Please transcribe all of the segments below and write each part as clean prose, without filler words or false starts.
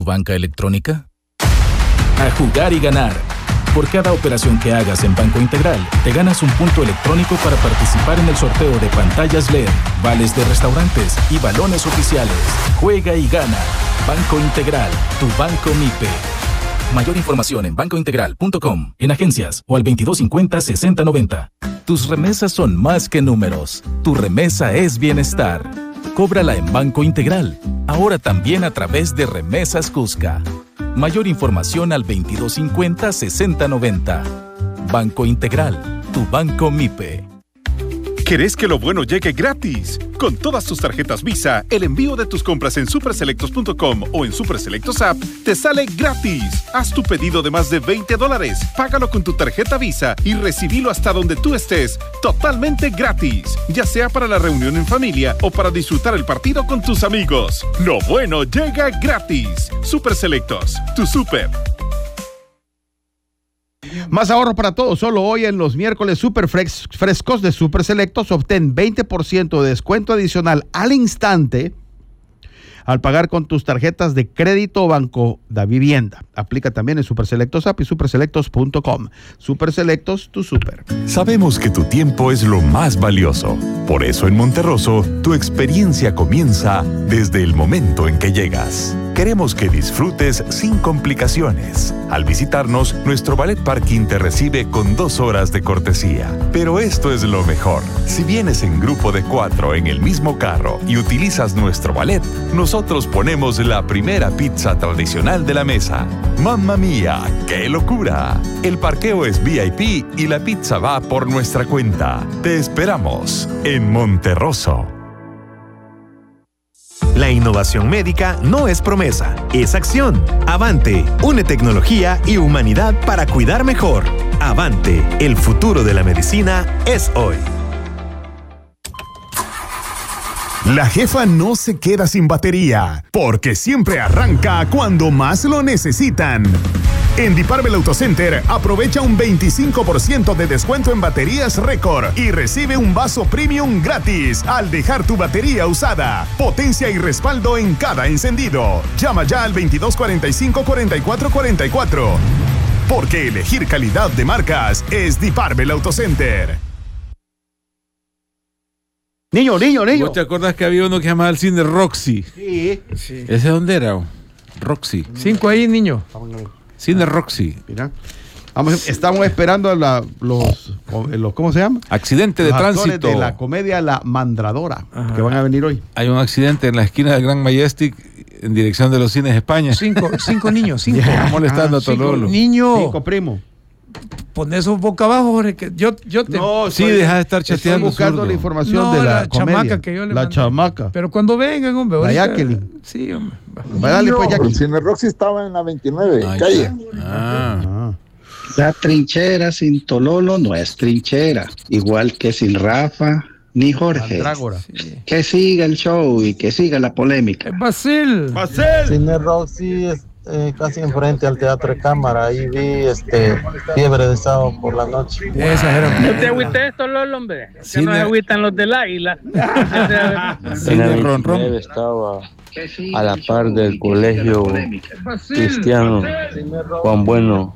banca electrónica? A jugar y ganar. Por cada operación que hagas en Banco Integral, te ganas un punto electrónico para participar en el sorteo de pantallas LED, vales de restaurantes y balones oficiales. Juega y gana. Banco Integral, tu banco MIPE. Mayor información en bancointegral.com, en agencias o al 2250-6090. Tus remesas son más que números. Tu remesa es bienestar. Cóbrala en Banco Integral, ahora también a través de Remesas Cusca. Mayor información al 2250-6090. Banco Integral, tu banco MIPE. ¿Querés que lo bueno llegue gratis? Con todas tus tarjetas Visa, el envío de tus compras en superselectos.com o en Superselectos App te sale gratis. Haz tu pedido de más de $20, págalo con tu tarjeta Visa y recibilo hasta donde tú estés, totalmente gratis. Ya sea para la reunión en familia o para disfrutar el partido con tus amigos. Lo bueno llega gratis. Superselectos, tu super. Más ahorro para todos, solo hoy en los miércoles super frescos de Super Selectos, obtén 20% de descuento adicional al instante al pagar con tus tarjetas de crédito Banco da Vivienda. Aplica también en Superselectos App y superselectos.com. Superselectos, tu super. Sabemos que tu tiempo es lo más valioso. Por eso en Monterroso, tu experiencia comienza desde el momento en que llegas. Queremos que disfrutes sin complicaciones. Al visitarnos, nuestro Ballet Parking te recibe con 2 horas de cortesía. Pero esto es lo mejor. Si vienes en grupo de 4 en el mismo carro y utilizas nuestro ballet, nosotros ponemos la primera pizza tradicional de la mesa. ¡Mamma mía! ¡Qué locura! El parqueo es VIP y la pizza va por nuestra cuenta. Te esperamos en Monterroso. La innovación médica no es promesa, es acción. Avante, une tecnología y humanidad para cuidar mejor. Avante, el futuro de la medicina es hoy. La jefa no se queda sin batería, porque siempre arranca cuando más lo necesitan. En Diparvel Autocenter aprovecha un 25% de descuento en baterías récord y recibe un vaso premium gratis al dejar tu batería usada. Potencia y respaldo en cada encendido. Llama ya al 2245-4444. Porque elegir calidad de marcas es Diparvel Autocenter. Niño. ¿Vos te acordás que había uno que llamaba el cine Roxy? Sí. ¿Ese dónde era? Roxy. 5 ahí, niño. Cine Roxy. Mira. Estamos esperando a los ¿cómo se llama? Accidente de los tránsito. De la comedia La Mandradora, que van a venir hoy. Hay un accidente en la esquina del Gran Majestic en dirección de los cines España. 5 niños, 5. Está molestando a Tololo. Niño. 5, primo. Pones un boca abajo, Jorge, que yo te... No, sí, deja de estar chateando. Estoy buscando la información de la comedia. chamaca que yo le La mandé. chamaca. Pero cuando vengan, hombre. La ahorita... Jacqueline. Sí, hombre. Dale, pues, Jacqueline. El Cine Roxy estaba en la 29, calle. La trinchera sin Tololo no es trinchera, igual que sin Rafa ni Jorge. Sí. Que siga el show y que siga la polémica. Basil. Cine Roxy casi enfrente al Teatro de Cámara. Ahí vi Fiebre de Sábado por la noche. No te agüites esto, Lolo, hombre. Que no se agüitan los del Águila. En el 29 estaba a la par del colegio cristiano Juan Bueno.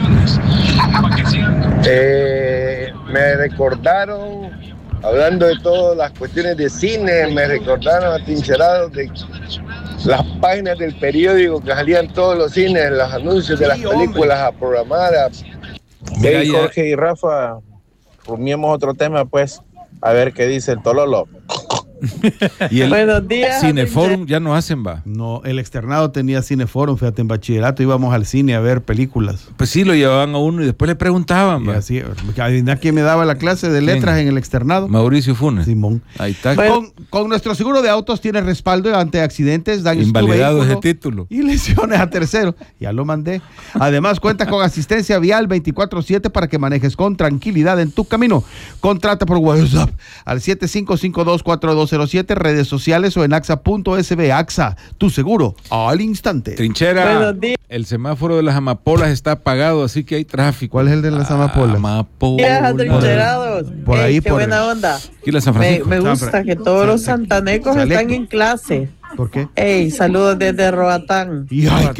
Me recordaron, hablando de todas las cuestiones de cine, me recordaron atrincherados de las páginas del periódico que salían todos los cines, los anuncios de las películas a programar. Hey, Jorge y Rafa, rumiemos otro tema, pues, a ver qué dice el Tololo. Y el Buenos días, Cineforum ya no hacen, va. No, el externado tenía Cineforum, fíjate, en bachillerato íbamos al cine a ver películas. Pues sí, lo llevaban a uno y después le preguntaban, va. Así, adivina quién me daba la clase de letras en el externado. Mauricio Funes. Simón. Ahí está. Con nuestro seguro de autos tienes respaldo ante accidentes, daños invalidado a tu ese vehículo título y lesiones a terceros. Ya lo mandé. Además, cuenta con asistencia vial 24/7 para que manejes con tranquilidad en tu camino. Contrata por WhatsApp al 75524207, redes sociales o en axa.sb. AXA, tu seguro al instante. Trinchera, el semáforo de las amapolas está apagado, así que hay tráfico. ¿Cuál es el de las amapolas? Atrincherados. Por ahí, qué por buena onda. Aquí la San Francisco. Me gusta que todos los santanecos están en clase. ¿Por qué? Ey, saludos desde Roatán. Y ay,